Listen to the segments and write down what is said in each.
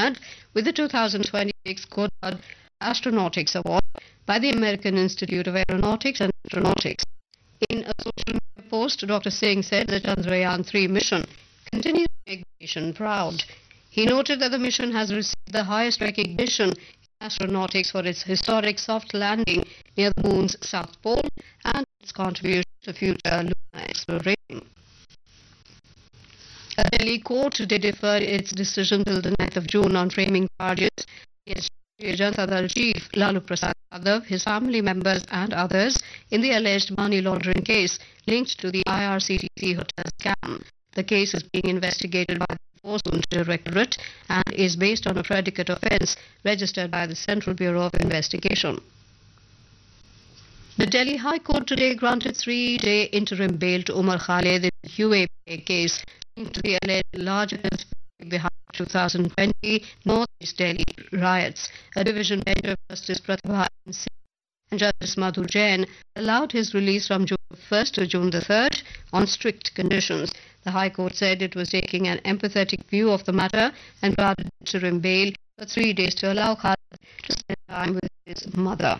honored with the 2026 Goddard Astronautics Award by the American Institute of Aeronautics and Astronautics. In a social media post, Dr. Singh said the Chandrayaan-3 mission continues to make the nation proud. He noted that the mission has received the highest recognition in astronautics for its historic soft landing near the moon's south pole and its contribution to future lunar exploration. A Delhi court today deferred its decision till the 9th of June on framing charges against Janata Dal chief Lalu Prasad Yadav, his family members and others in the alleged money laundering case linked to the IRCTC hotel scam. The case is being investigated by the Enforcement Directorate and is based on a predicate offence registered by the Central Bureau of Investigation. The Delhi High Court today granted 3-day interim bail to Umar Khalid in the UAPA case linked to the alleged large conspiracy behind 2020 Northeast Delhi riots. A division bench of Justice Pratibha Singh and Justice Madhu Jain allowed his release from June 1st to June 3rd on strict conditions. The High Court said it was taking an empathetic view of the matter and granted interim bail for 3 days to allow Khalid to spend time with his mother.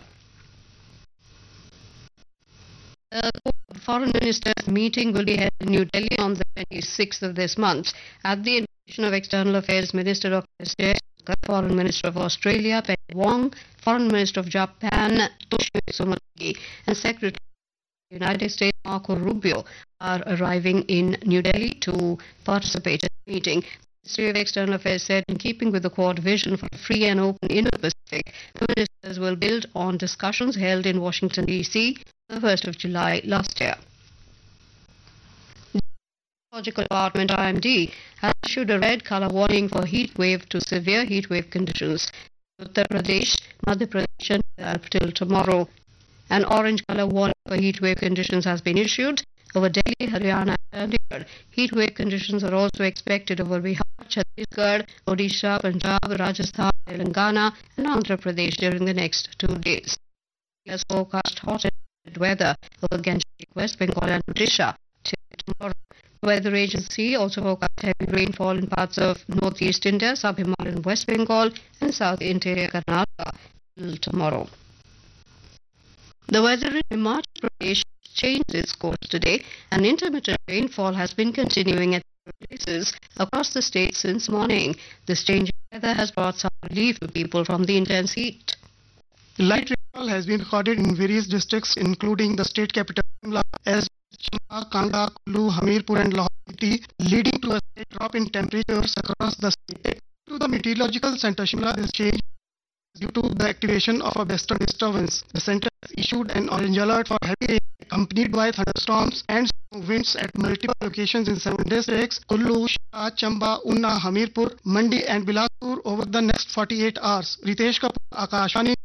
The Foreign Ministers' meeting will be held in New Delhi on the 26th of this month. At the invitation of External Affairs Minister Dr. S. Jaishankar, Foreign Minister of Australia Penny Wong, Foreign Minister of Japan Toshimitsu Motegi, and Secretary of the United States Marco Rubio are arriving in New Delhi to participate in the meeting. The Ministry of External Affairs said, in keeping with the Quad vision for a free and open Indo-Pacific, the ministers will build on discussions held in Washington, D.C. on the 1st of July last year. The Meteorological Department IMD has issued a red color warning for heat wave to severe heat wave conditions. Uttar Pradesh, Madhya Pradesh and Punjab till tomorrow. An orange color warning for heat wave conditions has been issued over Delhi, Haryana and Chandigarh. Heat wave conditions are also expected over Bihar, Chhattisgarh, Odisha, Punjab, Rajasthan, Telangana and Andhra Pradesh during the next 2 days. It has forecast hot and humid weather over Gangetic, West Bengal and Odisha till tomorrow. The weather agency also forecast heavy rainfall in parts of northeast India, sub-Himalayan West Bengal and south interior Karnataka till tomorrow. The weather in Himachal Pradesh changed its course today, and intermittent rainfall has been continuing at places across the state since morning. This change in weather has brought some relief to people from the intense heat. Light rainfall has been recorded in various districts, including the state capital Shimla, as Chamba, Kanga, Kullu, Hamirpur and Lahore, leading to a slight drop in temperatures across the state. To the Meteorological Center Shimla, this change due to the activation of a western disturbance. The center has issued an orange alert for heavy rain accompanied by thunderstorms and strong winds at multiple locations in 7 districts: Kullu, Shah, Chamba, Unna, Hamirpur, Mandi and Bilaspur over the next 48 hours. Ritesh Kapoor, Akashvani.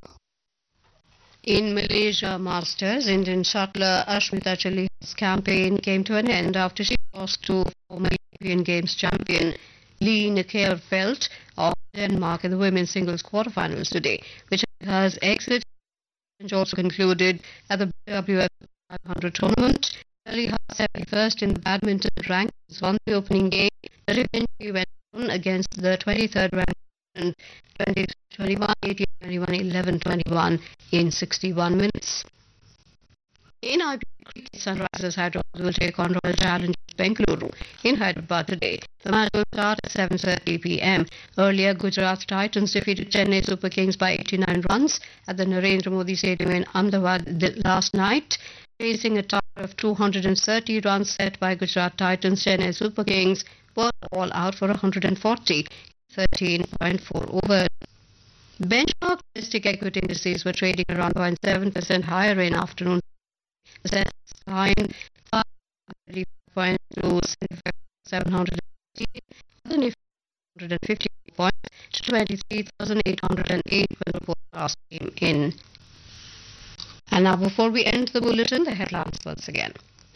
In Malaysia Masters, Indian shuttler Ashmita Chaliha's campaign came to an end after she lost to former European Games champion Lee Nijkerfeldt of Denmark in the women's singles quarterfinals today, which has exit also concluded at the WF 500 tournament. Chaliha, 71st in the badminton rankings, won the opening game, but eventually went on against the 23rd ranked 20-21, 18-21, 11-21 in 61 minutes. In IPL cricket, Sunrisers Hyderabad will take on Royal Challengers Bengaluru in Hyderabad today. The match will start at 7:30 p.m. Earlier, Gujarat Titans defeated Chennai Super Kings by 89 runs at the Narendra Modi Stadium in Ahmedabad last night. Facing a target of 230 runs set by Gujarat Titans, Chennai Super Kings were all out for 140, 13.4 overs. Benchmark domestic equity indices were trading around 0.7% higher in afternoon. The Sensex climbed 5 points to 750, the Nifty 150 points to 23,808 when the forecast came in. And now, before we end the bulletin, the headlines once again.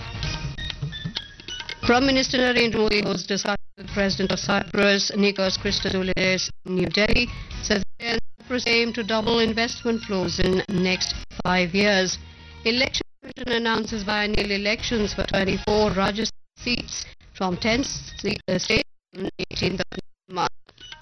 Prime Minister Narendra Modi holds discussion with President of Cyprus, Nikos Christodoulides, in New Delhi, says Cyprus aim to double investment flows in next 5 years. Election Commission announces biennial elections for 24 Rajasthan seats from 10 states on 18th of